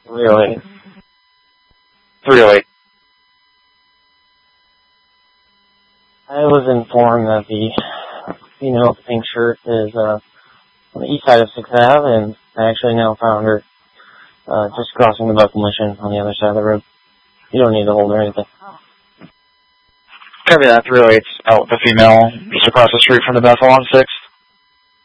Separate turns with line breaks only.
308.
308.
I was informed that the female with the pink shirt is on the east side of 6th Ave, and I actually now found her just crossing the Buckle Mission on the other side of the road. You don't need to hold her or anything.
Copy that, 308's out with the female just across the street from the Bethel on 6.